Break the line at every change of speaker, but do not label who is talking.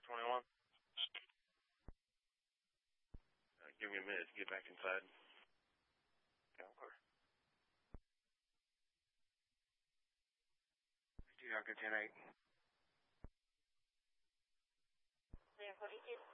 21. Give me a minute to get back inside.
Yeah, okay. You're good, 10-8.
Yeah, 42.